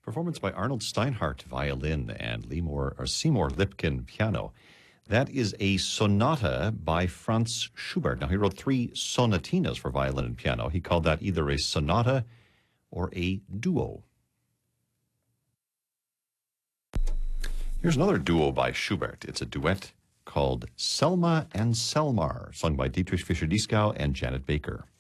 Performance by Arnold Steinhardt, violin, and Seymour Lipkin, piano. That is a sonata by Franz Schubert. Now, he wrote 3 sonatinas for violin and piano. He called that either a sonata or a duo. Here's another duo by Schubert. It's a duet called Selma and Selmar, sung by Dietrich Fischer-Dieskau and Janet Baker.